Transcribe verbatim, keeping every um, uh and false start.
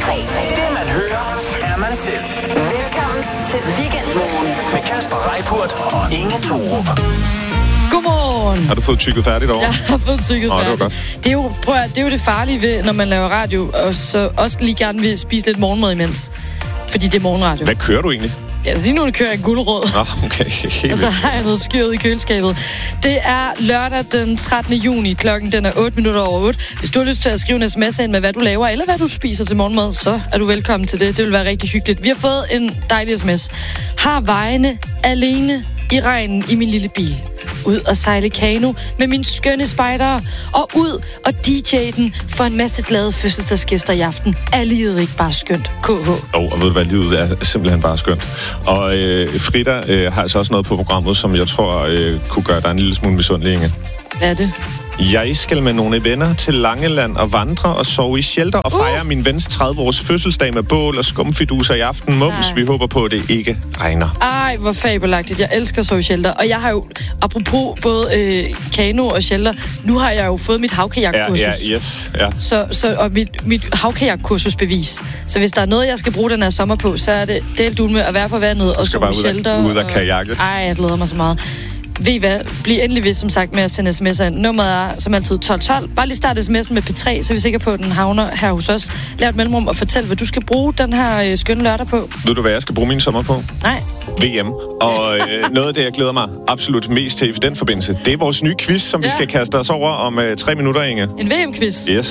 tre. Det man hører, er man selv. Velkommen til Weekendmorgen Med Kasper Reippurt og Inge Thorup. Godmorgen. Har du fået tykket færdigt over? Jeg har fået tykket færdigt. Nå, det var godt. Det er, jo, prøv at, det er jo det farlige ved, når man laver radio, og så også lige gerne vil spise lidt morgenmad imens. Fordi det er morgenradio. Hvad kører du egentlig? Ja, så lige nu kører jeg en gulerod. Nå, okay. Helt og så har jeg noget skyret i køleskabet. Det er lørdag den trettende juni. Klokken den er otte minutter over otte. Hvis du har lyst til at skrive en sms ind med, hvad du laver, eller hvad du spiser til morgenmad, så er du velkommen til det. Det vil være rigtig hyggeligt. Vi har fået en dejlig sms. Har vejene alene i regnen i min lille bil. Ud og sejle kano med mine skønne spejdere. Og ud og D J'e den for en masse glade fødselsdagsgæster i aften. Er livet ikke bare skønt? K H. Åh, oh, og ved du hvad, livet er simpelthen bare skønt. Og øh, Frida øh, har altså også noget på programmet, som jeg tror øh, kunne gøre dig en lille smule misundelig, Inge. Hvad er det? Jeg skal med nogle venner til Langeland og vandre og sove i shelter og fejre uh. min vens tredive-års fødselsdag med bål og skumfiduser i aften. Mums, Ej. Vi håber på, at det ikke regner. Ej, hvor fabelagtigt. Jeg elsker så i shelter. Og jeg har jo, apropos både øh, kano og shelter, nu har jeg jo fået mit havkajakkursus. Ja, ja, yes, ja. Så, så, og mit, mit havkajakkursusbevis. Så hvis der er noget, jeg skal bruge den her sommer på, så er det delt ud med at være på vandet og sove i shelter. Ud af kajakke. Ej, jeg glæder mig så meget. Ved I hvad? Bliv endelig ved, som sagt, med at sende sms'er ind. Nummeret er som altid tolv tolv. Bare lige start sms'en med P tre, så er vi sikre på, at den havner her hos os. Lav et mellemrum og fortæl, hvad du skal bruge den her øh, skønne lørdag på. Ved du, hvad jeg skal bruge min sommer på? Nej. V M. Og øh, noget af det, jeg glæder mig absolut mest til i den forbindelse, det er vores nye quiz, som ja. vi skal kaste os over om øh, tre minutter, Inge. En V M-quiz? Yes.